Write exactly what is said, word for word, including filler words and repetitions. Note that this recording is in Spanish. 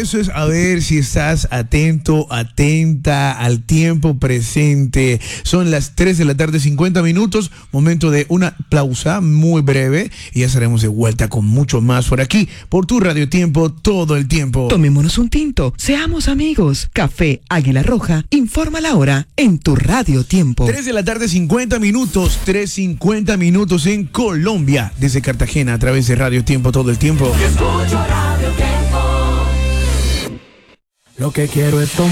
eso es a ver si estás atento, atenta al tiempo presente. Son las tres de la tarde, cincuenta minutos. Momento de una pausa muy breve y ya estaremos de vuelta con mucho más por aquí, por tu Radio Tiempo, todo el tiempo. Tomémonos un tinto, seamos amigos. Café Águila Roja informa la hora en tu Radio Tiempo. tres de la tarde, cincuenta minutos. tres cincuenta minutos en Colombia, desde Cartagena, a través de Radio Tiempo, todo el tiempo. Escucho Radio Tiempo. Lo que quiero es tomar.